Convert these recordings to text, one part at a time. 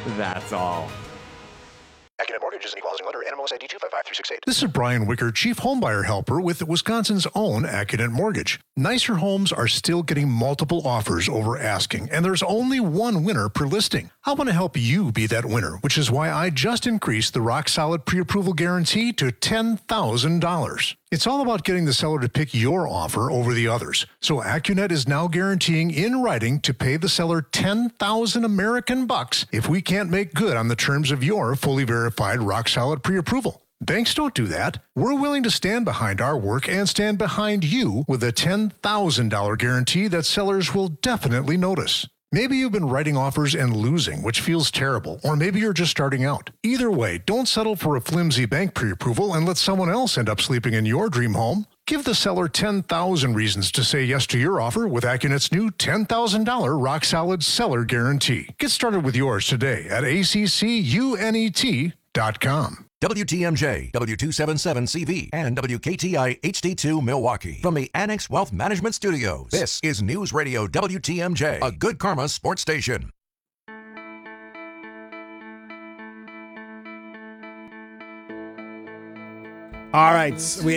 That's all. Accunet Mortgage is an equal housing lender. NMLS ID 255368. This is Brian Wicker, Chief Homebuyer Helper with Wisconsin's own Accunet Mortgage. Nicer homes are still getting multiple offers over asking, and there's only one winner per listing. I want to help you be that winner, which is why I just increased the rock-solid pre-approval guarantee to $10,000. It's all about getting the seller to pick your offer over the others. So Accunet is now guaranteeing in writing to pay the seller 10,000 American bucks if we can't make good on the terms of your fully verified rock-solid pre-approval. Banks don't do that. We're willing to stand behind our work and stand behind you with a $10,000 guarantee that sellers will definitely notice. Maybe you've been writing offers and losing, which feels terrible, or maybe you're just starting out. Either way, don't settle for a flimsy bank pre-approval and let someone else end up sleeping in your dream home. Give the seller 10,000 reasons to say yes to your offer with Accunet's new $10,000 rock-solid seller guarantee. Get started with yours today at accunet.com. WTMJ, W277CV, and WKTI HD2 Milwaukee. From the Annex Wealth Management Studios, this is News Radio WTMJ, a Good Karma sports station. All right.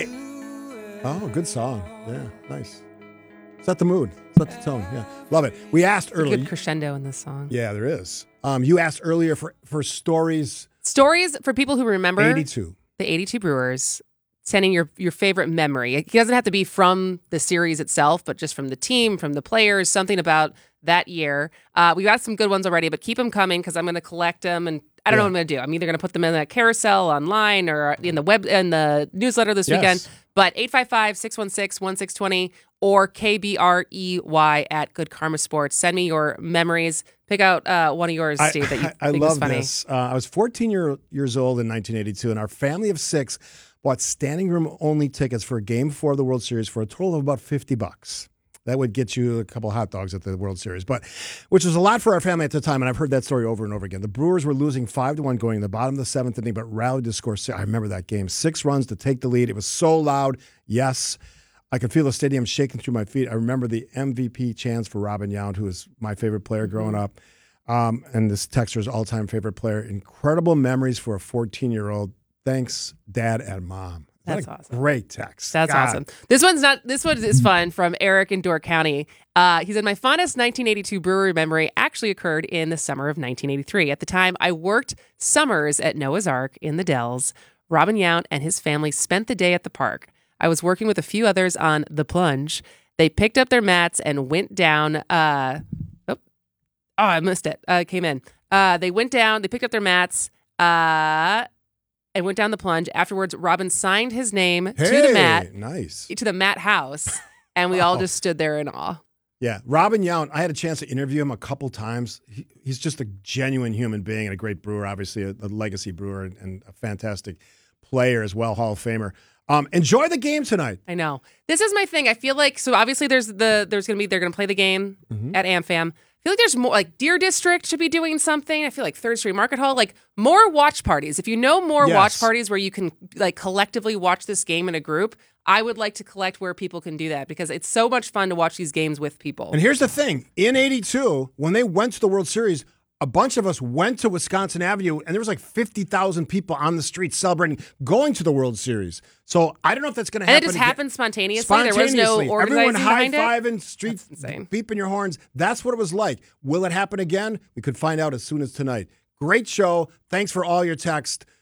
Good song. Yeah, nice. Set the mood. Set the tone. Yeah, love it. We asked earlier. Good crescendo in this song. Yeah, there is. You asked earlier for stories. Stories for people who remember 82. The 82 Brewers, sending your favorite memory. It doesn't have to be from the series itself, but just from the team, from the players, something about that year. We got some good ones already, but keep them coming because I'm going to collect them, and I don't know what I'm going to do. I'm either going to put them in a carousel online or in the web in the newsletter this weekend. But 855-616-1620 or KBREY at Good Karma Sports. Send me your memories. Pick out one of yours, Steve, that you think was funny. This. I was 14 years old in 1982, and our family of 6 bought standing room only tickets for Game 4 of the World Series for a total of about $50. That would get you a couple hot dogs at the World Series, which was a lot for our family at the time, and I've heard that story over and over again. The Brewers were losing 5-1 going to the bottom of the 7th inning, but rallied to score 6. I remember that game. 6 runs to take the lead. It was so loud. Yes, I could feel the stadium shaking through my feet. I remember the MVP chants for Robin Yount, who was my favorite player growing up, and this texter's all-time favorite player. Incredible memories for a 14-year-old. Thanks, Dad and Mom. That's awesome. Great text. That's awesome. This one is fun from Eric in Door County. He said, my fondest 1982 brewery memory actually occurred in the summer of 1983. At the time, I worked summers at Noah's Ark in the Dells. Robin Yount and his family spent the day at the park. I was working with a few others on The Plunge. They picked up their mats and went down. I missed it. Came in. They went down. They picked up their mats. And went down the plunge. Afterwards, Robin signed his name to the mat. Nice. To the mat house. And we all just stood there in awe. Yeah. Robin Yount, I had a chance to interview him a couple times. He's just a genuine human being and a great brewer, obviously a legacy brewer and a fantastic player as well, Hall of Famer. Enjoy the game tonight. I know. This is my thing. I feel like, so obviously they're going to play the game at AmFam. I feel like there's more, like Deer District should be doing something. I feel like 3rd Street Market Hall, like more watch parties. If you know more watch parties where you can like collectively watch this game in a group, I would like to collect where people can do that because it's so much fun to watch these games with people. And here's the thing. In 82, when they went to the World Series, a bunch of us went to Wisconsin Avenue, and there was like 50,000 people on the streets celebrating going to the World Series. So I don't know if that's going to happen. And it just happened spontaneously? There was no organizing Everyone behind high-fiving, street beeping your horns. That's what it was like. Will it happen again? We could find out as soon as tonight. Great show. Thanks for all your text.